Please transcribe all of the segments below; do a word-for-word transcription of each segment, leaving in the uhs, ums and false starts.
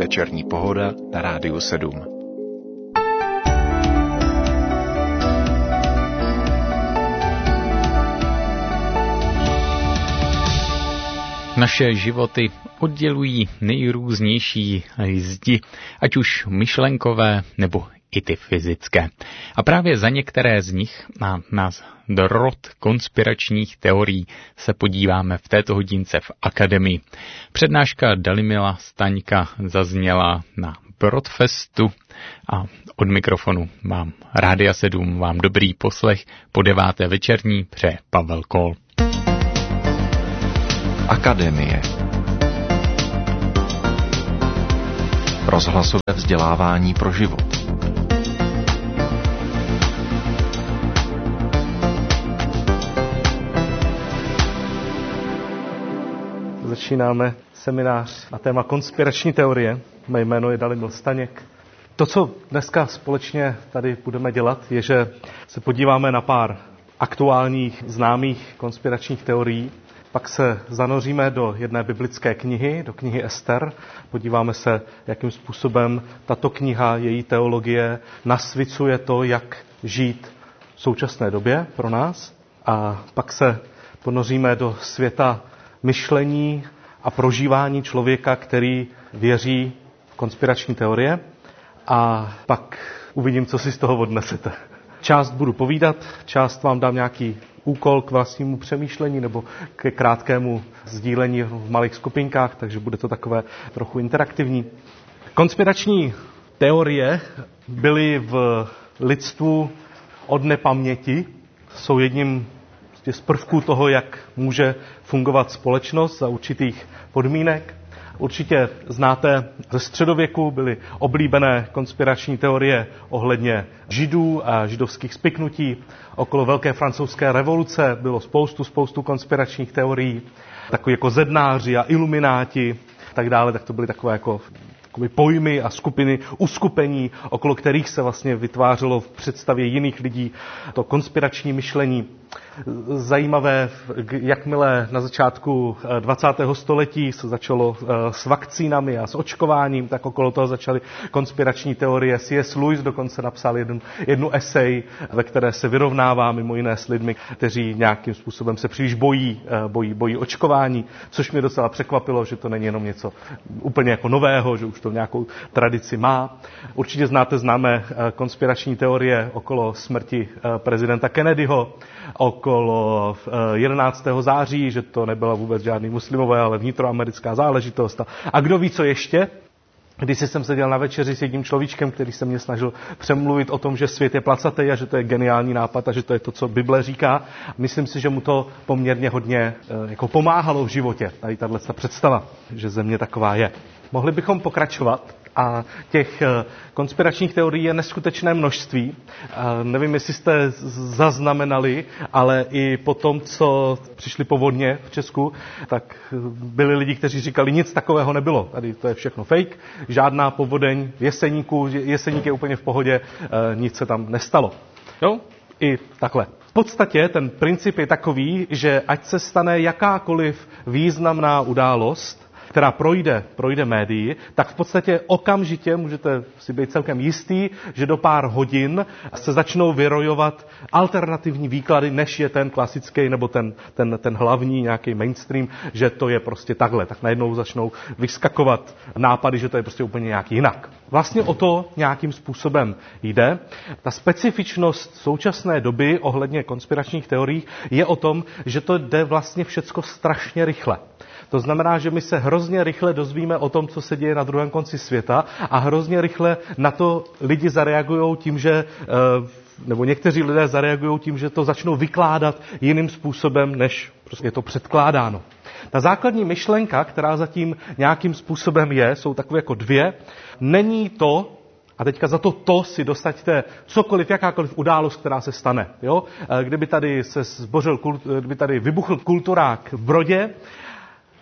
Večerní pohoda na Rádiu sedm. Naše životy oddělují nejrůznější zdi, ať už myšlenkové nebo i ty fyzické. A právě za některé z nich na nás drot konspiračních teorií se podíváme v této hodince v Akademii. Přednáška Dalimila Staňka zazněla na Brodfestu a od mikrofonu vám Rádia sedm, vám dobrý poslech, po deváté večerní přeje Pavel Kol. Akademie. Rozhlasové vzdělávání pro život. Začínáme seminář na téma konspirační teorie. Mé jméno je Dalimil Staněk. To, co dneska společně tady budeme dělat, je, že se podíváme na pár aktuálních známých konspiračních teorií. Pak se zanoříme do jedné biblické knihy, do knihy Ester. Podíváme se, jakým způsobem tato kniha, její teologie nasvěcuje to, jak žít v současné době pro nás. A pak se ponoříme do světa myšlení a prožívání člověka, který věří v konspirační teorie. A pak uvidím, co si z toho odnesete. Část budu povídat, část vám dám nějaký úkol k vlastnímu přemýšlení nebo ke krátkému sdílení v malých skupinkách, takže bude to takové trochu interaktivní. Konspirační teorie byly v lidstvu od nepaměti, jsou jedním z prvků toho, jak může fungovat společnost za určitých podmínek. Určitě znáte, ze středověku byly oblíbené konspirační teorie ohledně Židů a židovských spiknutí. Okolo Velké francouzské revoluce bylo spoustu, spoustu konspiračních teorií, takový jako zednáři a ilumináti a tak dále, tak to byly takové jako takové pojmy a skupiny, uskupení, okolo kterých se vlastně vytvářelo v představě jiných lidí to konspirační myšlení. Zajímavé, jakmile na začátku dvacátého století se začalo s vakcínami a s očkováním, tak okolo toho začaly konspirační teorie. C S. Lewis dokonce napsal jednu, jednu esej, ve které se vyrovnává mimo jiné s lidmi, kteří nějakým způsobem se příliš bojí, bojí, bojí očkování, což mě docela překvapilo, že to není jenom něco úplně jako nového, že už to nějakou tradici má. Určitě znáte známé konspirační teorie okolo smrti prezidenta Kennedyho, okolo jedenáctého září, že to nebyla vůbec žádný muslimové, ale vnitroamerická záležitost. A kdo ví, co ještě? Když jsem seděl na večeři s jedním človíčkem, který se mě snažil přemluvit o tom, že svět je placatý a že to je geniální nápad a že to je to, co Bible říká. Myslím si, že mu to poměrně hodně jako pomáhalo v životě. Tady tato představa, že země taková je. Mohli bychom pokračovat. A těch konspiračních teorií je neskutečné množství. Nevím, jestli jste zaznamenali, ale i po tom, co přišli povodně v Česku, tak byli lidi, kteří říkali, nic takového nebylo. Tady to je všechno fake, žádná povodeň v Jeseníku, Jeseník je úplně v pohodě, nic se tam nestalo. Jo? I takhle. V podstatě ten princip je takový, že ať se stane jakákoliv významná událost, která projde, projde médii, tak v podstatě okamžitě můžete si být celkem jistý, že do pár hodin se začnou vyrojovat alternativní výklady, než je ten klasický nebo ten, ten, ten hlavní nějaký mainstream, že to je prostě takhle. Tak najednou začnou vyskakovat nápady, že to je prostě úplně nějak jinak. Vlastně o to nějakým způsobem jde. Ta specifičnost současné doby ohledně konspiračních teorií je o tom, že to jde vlastně všecko strašně rychle. To znamená, že my se hrozně rychle dozvíme o tom, co se děje na druhém konci světa a hrozně rychle na to lidi zareagují tím, že, nebo někteří lidé zareagují tím, že to začnou vykládat jiným způsobem, než prostě je to předkládáno. Ta základní myšlenka, která zatím nějakým způsobem je, jsou takové jako dvě. Není to, a teďka za to to si dosaďte cokoliv, jakákoliv událost, která se stane. Jo? Kdyby tady se zbořil, kdyby tady vybuchl kulturák v Brodě,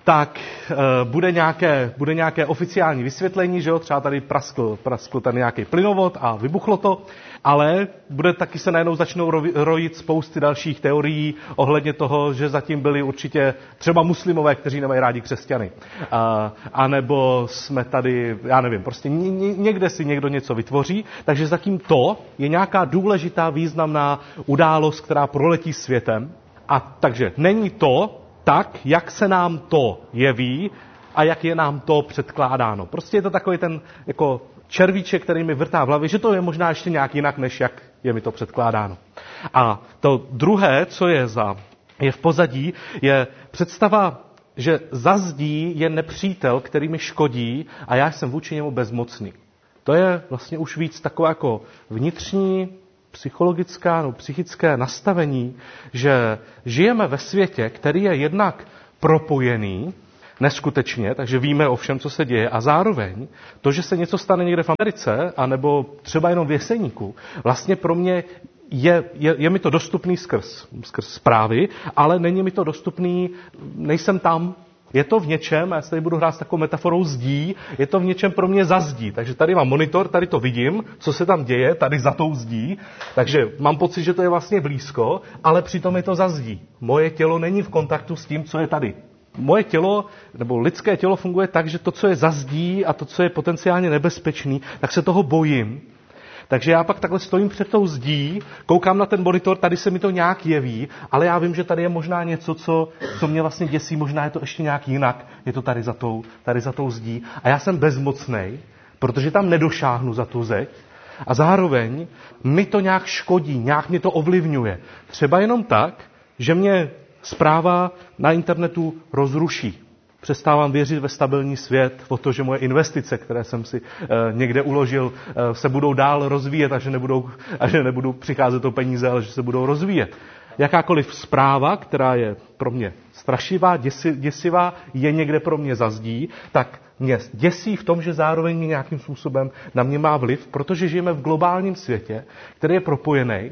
tak e, bude, nějaké, bude nějaké oficiální vysvětlení, že jo, třeba tady praskl, praskl tady nějaký plynovod a vybuchlo to, ale bude taky se najednou začnou rojit spousty dalších teorií ohledně toho, že zatím byli určitě třeba muslimové, kteří nemají rádi křesťany. A, a nebo jsme tady, já nevím, prostě někde si někdo něco vytvoří, takže zatím to je nějaká důležitá, významná událost, která proletí světem. A takže není to tak, jak se nám to jeví a jak je nám to předkládáno. Prostě je to takový ten jako červíček, který mi vrtá v hlavě, že to je možná ještě nějak jinak, než jak je mi to předkládáno. A to druhé, co je, za, je v pozadí, je představa, že za zdí je nepřítel, který mi škodí a já jsem vůči němu bezmocný. To je vlastně už víc takové jako vnitřní, psychologická nebo psychické nastavení, že žijeme ve světě, který je jednak propojený, neskutečně, takže víme o všem, co se děje. A zároveň to, že se něco stane někde v Americe, anebo třeba jenom v Jeseníku, vlastně pro mě je, je, je mi to dostupný skrz, skrz zprávy, ale není mi to dostupný, nejsem tam. Je to v něčem, já se tady budu hrát s takovou metaforou zdí, je to v něčem pro mě za zdí. Takže tady mám monitor, tady to vidím, co se tam děje, tady za tou zdí. Takže mám pocit, že to je vlastně blízko, ale přitom je to za zdí. Moje tělo není v kontaktu s tím, co je tady. Moje tělo, nebo lidské tělo funguje tak, že to, co je za zdí a to, co je potenciálně nebezpečný, tak se toho bojím. Takže já pak takhle stojím před tou zdí, koukám na ten monitor, tady se mi to nějak jeví, ale já vím, že tady je možná něco, co, co mě vlastně děsí, možná je to ještě nějak jinak, je to tady za tou, tady za tou zdí. A já jsem bezmocnej, protože tam nedošáhnu za tu zeď a zároveň mi to nějak škodí, nějak mě to ovlivňuje. Třeba jenom tak, že mě zpráva na internetu rozruší. Přestávám věřit ve stabilní svět, o to, že moje investice, které jsem si e, někde uložil, e, se budou dál rozvíjet a že nebudou, a že nebudou přicházet o peníze, ale že se budou rozvíjet. Jakákoliv zpráva, která je pro mě strašivá, děsi, děsivá, je někde pro mě za zdí, tak mě děsí v tom, že zároveň nějakým způsobem na mě má vliv, protože žijeme v globálním světě, který je propojený.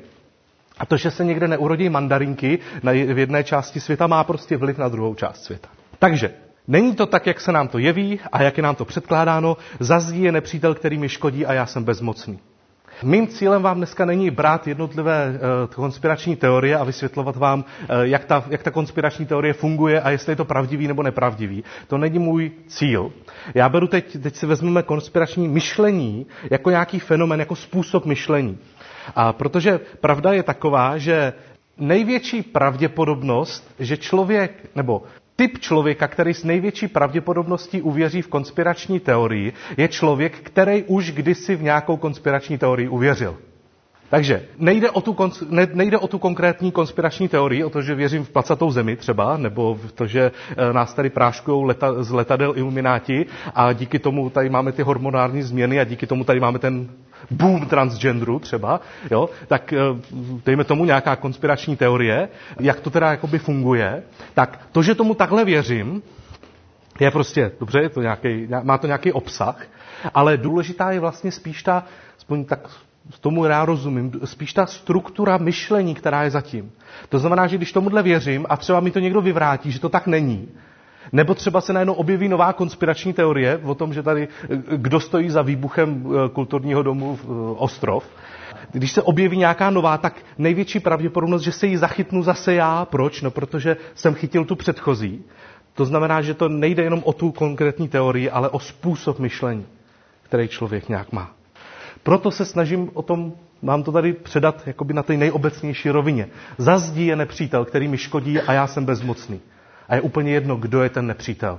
A to, že se někde neurodí mandarinky v jedné části světa, má prostě vliv na druhou část světa. Takže není to tak, jak se nám to jeví a jak je nám to předkládáno. Za zdí je nepřítel, který mi škodí a já jsem bezmocný. Mým cílem vám dneska není brát jednotlivé uh, konspirační teorie a vysvětlovat vám, uh, jak, ta, jak ta konspirační teorie funguje a jestli je to pravdivý nebo nepravdivý. To není můj cíl. Já beru teď, teď si vezmeme konspirační myšlení jako nějaký fenomén, jako způsob myšlení. A protože pravda je taková, že největší pravděpodobnost, že člověk, nebo typ člověka, který s největší pravděpodobností uvěří v konspirační teorii, je člověk, který už kdysi v nějakou konspirační teorii uvěřil. Takže nejde o, tu, nejde o tu konkrétní konspirační teorii, o to, že věřím v placatou zemi třeba, nebo v to, že nás tady práškujou leta, z letadel ilumináti a díky tomu tady máme ty hormonální změny a díky tomu tady máme ten boom transgenderu třeba, jo, tak dejme tomu nějaká konspirační teorie, jak to teda jakoby funguje, tak to, že tomu takhle věřím, je prostě, dobře, je to nějaký, má to nějaký obsah, ale důležitá je vlastně spíš ta, aspoň tak tomu já rozumím, spíš ta struktura myšlení, která je zatím. To znamená, že když tomuhle věřím a třeba mi to někdo vyvrátí, že to tak není, nebo třeba se najednou objeví nová konspirační teorie o tom, že tady kdo stojí za výbuchem kulturního domu Ostrov. Když se objeví nějaká nová, tak největší pravděpodobnost, že se ji zachytnu zase já. Proč? No, protože jsem chytil tu předchozí. To znamená, že to nejde jenom o tu konkrétní teorii, ale o způsob myšlení, který člověk nějak má. Proto se snažím o tom, mám to tady předat jakoby na té nejobecnější rovině. Za zdí je nepřítel, který mi škodí a já jsem bezmocný. A je úplně jedno, kdo je ten nepřítel.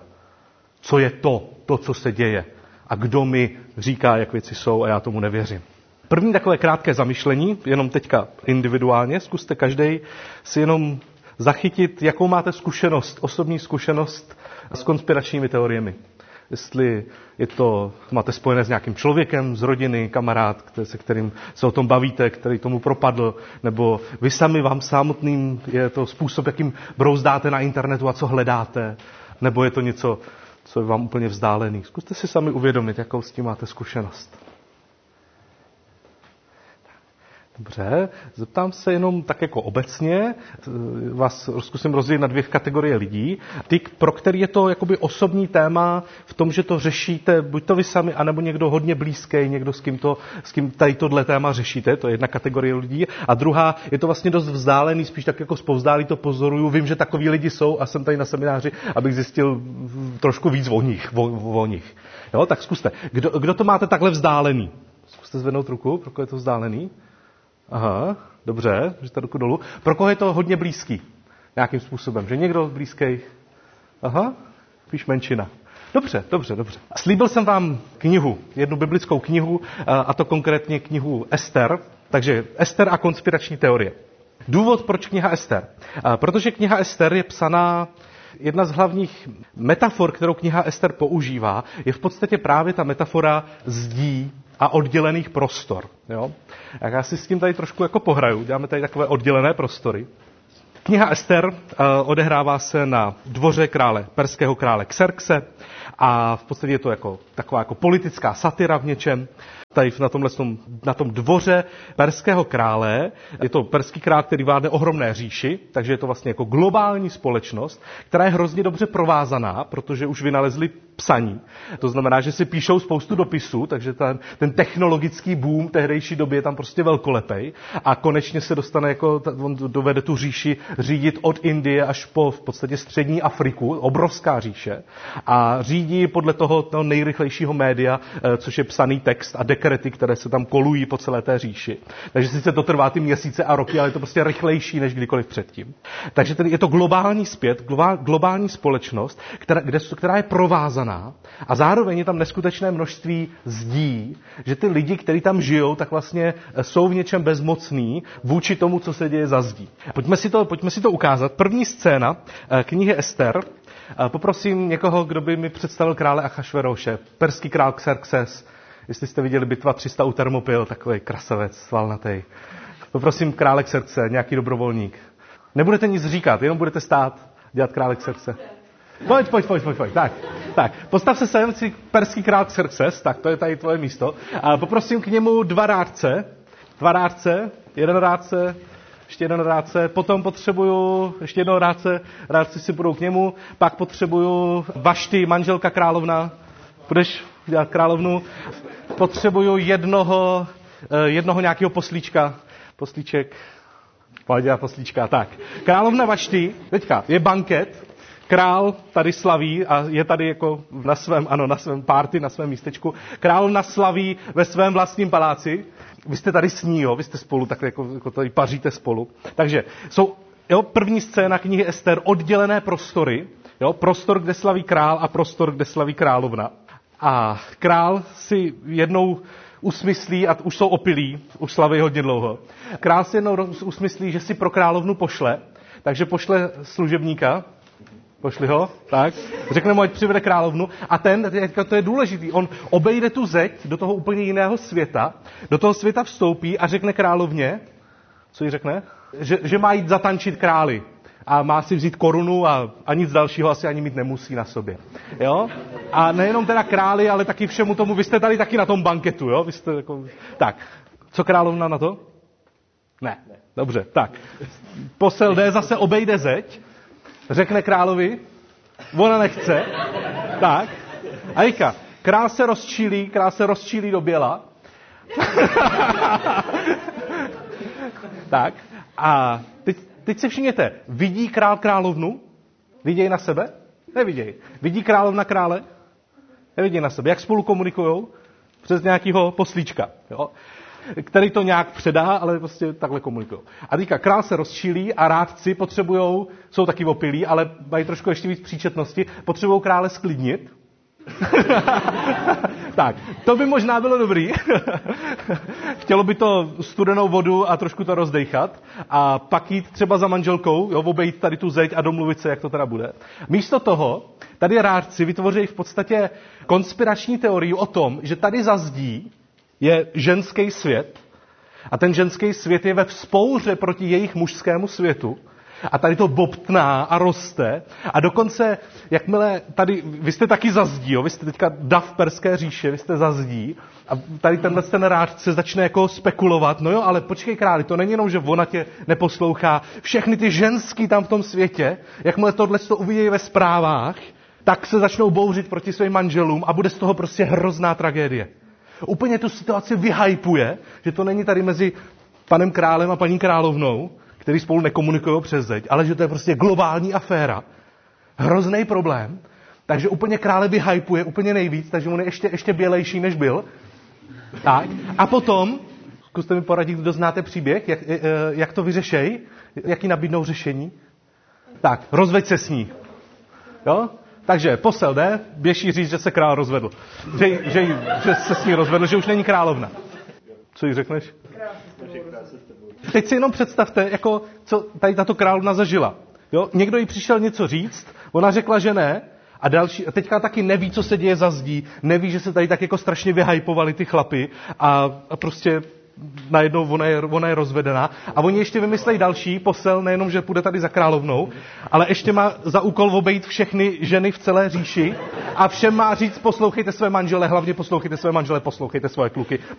Co je to, to, co se děje. A kdo mi říká, jak věci jsou a já tomu nevěřím. První takové krátké zamyšlení, jenom teďka individuálně, zkuste každej si jenom zachytit, jakou máte zkušenost, osobní zkušenost s konspiračními teoriemi. Jestli je to, máte spojené s nějakým člověkem z rodiny, kamarád, se kterým se o tom bavíte, který tomu propadl, nebo vy sami vám samotným je to způsob, jakým brouzdáte na internetu a co hledáte, nebo je to něco, co je vám úplně vzdálený. Zkuste si sami uvědomit, jakou s tím máte zkušenost. Dobře, zeptám se jenom tak jako obecně, vás zkusím rozdělit na dvě kategorie lidí. Ty, pro který je to jakoby osobní téma v tom, že to řešíte, buď to vy sami, anebo někdo hodně blízký, někdo s kým, to, s kým tady tohle téma řešíte, to je jedna kategorie lidí. A druhá, je to vlastně dost vzdálený, spíš tak jako zpovzdálí to pozoruju. Vím, že takový lidi jsou a jsem tady na semináři, abych zjistil trošku víc o nich. O, o nich. Jo, tak zkuste. Kdo, kdo to máte takhle vzdálený? Zkuste zvednout ruku, pro koho je to vzdálený. Aha, dobře, že ta ruku dolů. Pro koho je to hodně blízký? Nějakým způsobem, že někdo blízký? Aha, spíš menšina. Dobře, dobře, dobře. Slíbil jsem vám knihu, jednu biblickou knihu, a to konkrétně knihu Ester, takže Ester a konspirační teorie. Důvod, proč kniha Ester? Protože kniha Ester je psaná, jedna z hlavních metafor, kterou kniha Ester používá, je v podstatě právě ta metafora zdí a oddělených prostor. Jo? Jak já si s tím tady trošku jako pohraju, děláme tady takové oddělené prostory. Kniha Ester uh, odehrává se na dvoře krále, perského krále Xerxe a v podstatě je to jako, taková jako politická satira v něčem. Tady na, tomhle, na tom dvoře perského krále, je to perský král, který vládne ohromné říši, takže je to vlastně jako globální společnost, která je hrozně dobře provázaná, protože už vynalezli psaní. To znamená, že si píšou spoustu dopisů, takže ten, ten technologický boom tehdejší doby je tam prostě velkolepej a konečně se dostane, jako, on dovede tu říši řídit od Indie až po v podstatě střední Afriku, obrovská říše, a řídí podle toho, toho nejrychlejšího média, což je psaný text a dekrety, které se tam kolují po celé té říši. Takže sice to trvá ty měsíce a roky, ale je to prostě rychlejší než kdykoliv předtím. Takže tedy je to globální zpět, globální společnost, která, kde, která je provázaná a zároveň je tam neskutečné množství zdí, že ty lidi, kteří tam žijou, tak vlastně jsou v něčem bezmocní vůči tomu, co se děje za zdí. Pojďme si to, pojďme si to ukázat. První scéna knihy Ester. Poprosím někoho, kdo by mi představil krále Achašveroše, perský král Xerxes. Jestli jste viděli bitva tři sta u Termopil, takový krasavec, svalnatej. Poprosím krále Xerxe, nějaký dobrovolník. Nebudete nic říkat, jenom budete stát, dělat krále Xerxe. Pojď, pojď, pojď, pojď, pojď. Tak, tak. Postav se sem, si perský král Xerxes, tak to je tady tvoje místo. A poprosím k němu dva rádce. Dva rádce, jeden rádce, ještě jeden rádce. Potom potřebuju ještě jednoho rádce, rádci si půjdou k němu. Pak potřebuju Vašty, manželka královna. Budeš dělat královnu. Potřebuju jednoho, jednoho nějakého poslíčka. Poslíček. Pojď dělat poslíčka. Tak. Královna Vašty, teďka je banket. Král tady slaví a je tady jako na svém, ano, na svém party, na svém místečku. Královna slaví ve svém vlastním paláci. Vy jste tady s ní, jo, vy jste spolu, takhle jako, jako tady paříte spolu. Takže jsou, jo, první scéna knihy Ester, oddělené prostory, jo, prostor, kde slaví král a prostor, kde slaví královna. A král si jednou usmyslí, a už jsou opilí, už slaví hodně dlouho. Král si jednou usmyslí, že si pro královnu pošle, takže pošle služebníka, pošli ho, tak, řekne mu, ať přivede královnu a ten, to je důležitý, on obejde tu zeď do toho úplně jiného světa, do toho světa vstoupí a řekne královně, co jí řekne? Že, že má jít zatančit králi a má si vzít korunu a, a nic dalšího asi ani mít nemusí na sobě, jo? A nejenom teda králi, ale taky všemu tomu, vy jste tady taky na tom banketu, jo? Vy jste jako, tak, co královna na to? Ne, dobře, tak, posel jde, zase obejde zeď, řekne královi, ona nechce, tak, a říká, král se rozčílí, král se rozčílí do běla, tak, a teď, teď se všimněte, vidí král královnu? Vidějí na sebe? Nevidějí. Vidí královna krále? Nevidějí na sebe. Jak spolu komunikujou? Přes nějakého poslíčka, jo? Který to nějak předá, ale prostě takhle komunikují. A teďka král se rozčílí a rádci potřebujou, jsou taky opilí, ale mají trošku ještě víc příčetnosti, potřebují krále sklidnit. Tak, to by možná bylo dobrý. Chtělo by to studenou vodu a trošku to rozdejchat a pak jít třeba za manželkou, jo, obejít tady tu zeď a domluvit se, jak to teda bude. Místo toho, tady rádci vytvoří v podstatě konspirační teorii o tom, že tady za zdí je ženský svět a ten ženský svět je ve vzpouře proti jejich mužskému světu, A tady to bobtná a roste. A dokonce, jakmile tady, vy jste taky za zdí, jo? Vy jste teďka dav perské říše, vy jste za zdí. A tady tenhle ten rádce začne jako spekulovat. No jo, ale počkej králi, to není jenom, že ona tě neposlouchá. Všechny ty ženský tam v tom světě, jakmile tohle to uvidí ve zprávách, tak se začnou bouřit proti svým manželům a bude z toho prostě hrozná tragédie. Úplně tu situaci vyhypuje, že to není tady mezi panem králem a paní královnou, který spolu nekomunikují přes zeď, ale že to je prostě globální aféra. Hrozný problém. Takže úplně krále vyhypuje úplně nejvíc, takže on je ještě, ještě bělejší, než byl. Tak. A potom, zkuste mi poradit, kdo znáte příběh, jak, jak to vyřešej, jaký nabídnou řešení. Tak, rozveď se s ní. Jo? Takže posel jde, běží říct, že se král rozvedl. Že, že, že se s ní rozvedl, že už není královna. Co jí řekneš? Teď si jenom představte, jako, co tady tato královna zažila. Jo? Někdo jí přišel něco říct, ona řekla, že ne, a další, a teďka taky neví, co se děje za zdí, neví, že se tady tak jako strašně vyhypovali ty chlapy a, a prostě najednou ona je, ona je rozvedená. A oni ještě vymyslejí další posel, nejenom, že půjde tady za královnou, ale ještě má za úkol obejít všechny ženy v celé říši a všem má říct, poslouchejte své manžele, hlavně poslouchejte své manžele, poslouchejte svoje kluky.